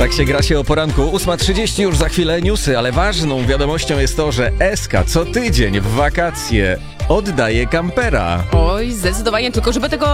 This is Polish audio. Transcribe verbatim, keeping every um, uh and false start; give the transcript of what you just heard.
Tak się gra się o poranku. ósma trzydzieści już za chwilę newsy, ale ważną wiadomością jest to, że S K co tydzień w wakacje oddaje kampera. Oj, zdecydowanie, tylko żeby tego